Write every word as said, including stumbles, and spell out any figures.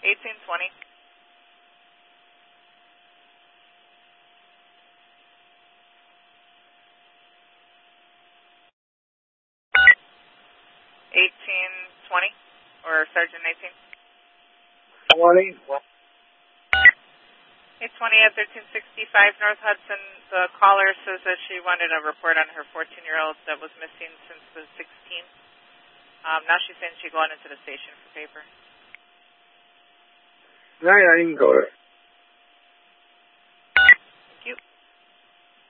eighteen twenty. eighteen twenty, or Sergeant eighteen? twenty. eight twenty at thirteen sixty-five North Hudson. The caller says that she wanted a report on her fourteen-year-old that was missing since the sixteenth. Um, now she's saying she's going into the station for paper. Yeah, yeah, you can go there.